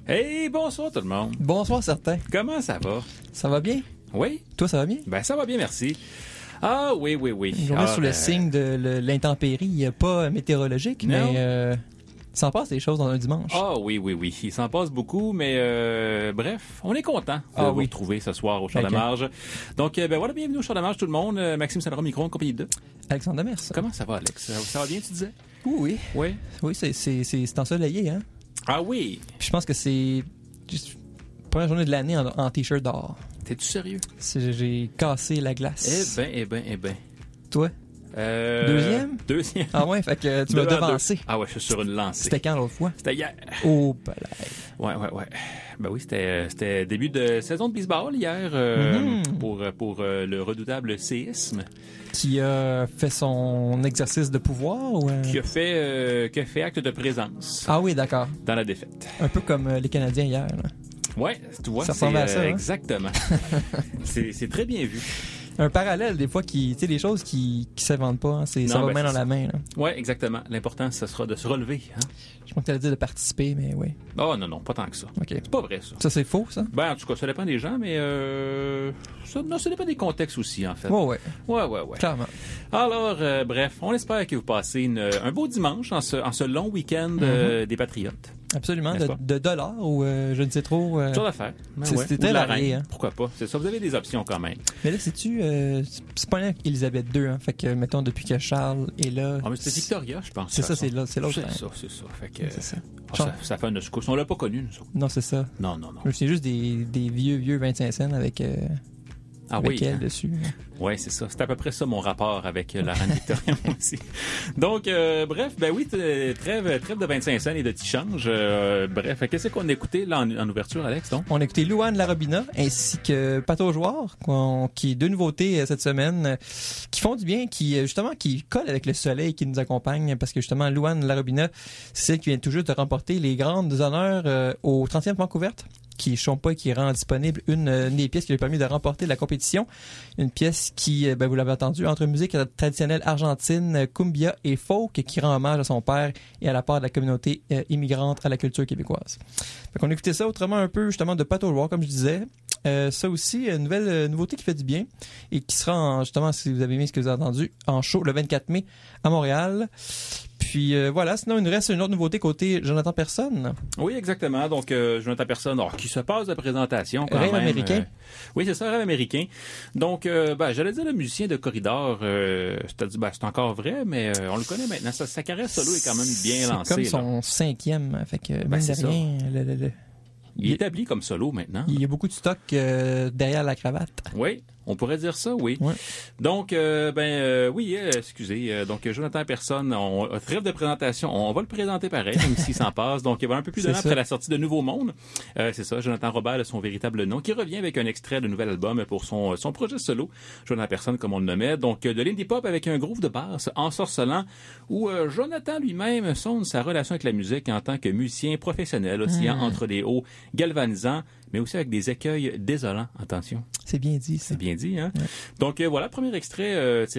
Hey, bonsoir tout le monde. Bonsoir, certain. Comment ça va? Ça va bien? Oui? Toi, ça va bien? Ben, ça va bien, merci. Ah, oui. Une journée sous le signe de l'intempérie, pas météorologique, Non. mais il s'en passe des choses dans un dimanche. Ah, oui. Il s'en passe beaucoup, mais bref, on est content de vous retrouver ce soir au Char de Marge. Donc, voilà, bienvenue au Char de Marge tout le monde. Maxime Saint-Laurent, micro en compagnie de... Alexandre Demers. Comment ça va, Alex? Ça va bien, tu disais? Oui. Oui? Oui, c'est ensoleillé, hein? Ah oui? Puis je pense que c'est juste première journée de l'année en t-shirt dehors. T'es-tu sérieux? J'ai cassé la glace. Eh ben. Toi? Deuxième? Deuxième. Ah ouais, fait que tu m'as devancé. Ah ouais, je suis sur une lancée. C'était quand l'autre fois? C'était hier. Oh, balai. Ouais. Ben oui, c'était début de saison de baseball hier pour le redoutable séisme. Qui a fait son exercice de pouvoir? Ou Qui a fait acte de présence. Ah oui, d'accord. Dans la défaite. Un peu comme les Canadiens hier. Là. Ouais, tu vois, ça ressemble à ça. Hein? Exactement. c'est très bien vu. Un parallèle, des fois, tu sais, des choses qui s'inventent pas. Hein, ça va main dans la main. Là. Ouais, exactement. L'important, ce sera de se relever. Hein? Je pense que tu allais dire de participer, mais oui. Oh non, pas tant que ça. Okay. C'est pas vrai, ça. Ça, c'est faux, ça? Ben, en tout cas, ça dépend des gens, mais ça dépend des contextes aussi, en fait. Ouais. Clairement. Alors, bref, on espère que vous passez un beau dimanche en ce long week-end des Patriotes. Absolument, de dollars ou je ne sais trop. Toujours l'affaire. C'est très varié. Hein. Pourquoi pas? C'est ça, vous avez des options quand même. Mais là, sais-tu, c'est pas Elisabeth II, hein, fait que, mettons, depuis que Charles est là... Ah, mais c'est Victoria, je pense. C'est ça, c'est l'autre. C'est ça. Fait que, c'est ça. Ça fait une secousse. On l'a pas connu, nous autres. Non, c'est ça. Non. Je me souviens juste des vieux 25 cents avec elle dessus. Oui, c'est ça. C'est à peu près ça mon rapport avec la reine Victoria, moi aussi. Donc, bref, ben oui, trêve de 25 cents et de petits changes. Bref, qu'est-ce qu'on a écouté là, en ouverture, Alex? Donc? On a écouté Louane Larobina ainsi que Pato Joueur, qui est deux nouveautés cette semaine, qui font du bien, qui collent avec le soleil qui nous accompagne, parce que justement, Louane Larobina, c'est celle qui vient tout juste de remporter les grandes honneurs au 30e Francouverte, qui rend disponible une des pièces qui lui a permis de remporter la compétition. Une pièce qui, vous l'avez entendu, entre musique traditionnelle argentine, cumbia et folk, qui rend hommage à son père et à la part de la communauté immigrante à la culture québécoise. Fait qu'on écoutait ça autrement un peu, justement, de Pato Joueur, comme je disais. Ça aussi, une nouvelle nouveauté qui fait du bien et qui sera, justement, si vous avez aimé ce que vous avez entendu, en show le 24 mai à Montréal. Puis voilà, sinon il nous reste une autre nouveauté côté Jonathan Personne. Oui, exactement. Donc Jonathan Personne, qui se passe de présentation quand Rêve même. Américain. Oui, c'est ça, Rêve américain. Donc j'allais dire le musicien de Corridor, c'est encore vrai, mais on le connaît maintenant. Sa carrière solo est quand même bien lancée. C'est comme son 5e, fait que même c'est rien. Il est établi comme solo maintenant. Il y a beaucoup de stock derrière la cravate. Oui, on pourrait dire ça, oui. Ouais. Donc, excusez. Donc, Jonathan Personne, on trêve de présentation. On va le présenter pareil, même s'il s'en passe. Donc, il va un peu plus d'un an après la sortie de Nouveau Monde. C'est ça, Jonathan Robert, son véritable nom, qui revient avec un extrait de nouvel album pour son projet solo. Jonathan Personne, comme on le nommait. Donc, de l'indie pop avec un groove de basse ensorcelant, où Jonathan lui-même sonde sa relation avec la musique en tant que musicien professionnel, oscillant entre des hauts galvanisants, mais aussi avec des écueils désolants. Attention. C'est bien dit, ça. C'est bien dit, hein? Ouais. Donc, voilà, premier extrait